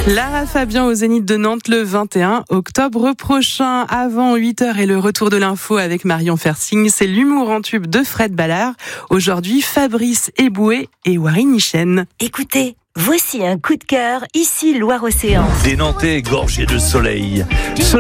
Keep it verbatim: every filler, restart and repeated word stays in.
Lara Fabian au Zénith de Nantes le vingt et un octobre prochain. Avant huit heures et le retour de l'info avec Marion Fersing, c'est l'humour en tube de Fred Ballard. Aujourd'hui, Fabrice Eboué et Warine Nichen. Écoutez, voici un coup de cœur, ici Loire-Océan. Des Nantais gorgés de soleil.